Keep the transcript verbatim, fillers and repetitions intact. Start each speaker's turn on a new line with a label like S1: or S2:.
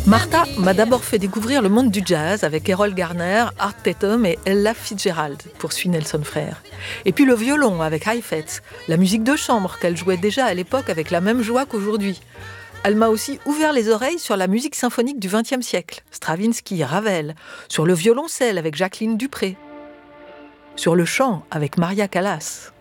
S1: Martha m'a d'abord fait découvrir le monde du jazz avec Errol Garner, Art Tatum et Ella Fitzgerald, poursuit Nelson Frère. Et puis le violon avec Heifetz, la musique de chambre qu'elle jouait déjà à l'époque avec la même joie qu'aujourd'hui. Elle m'a aussi ouvert les oreilles sur la musique symphonique du vingtième siècle, Stravinsky, Ravel, sur le violoncelle avec Jacqueline Dupré, sur le chant avec Maria Callas.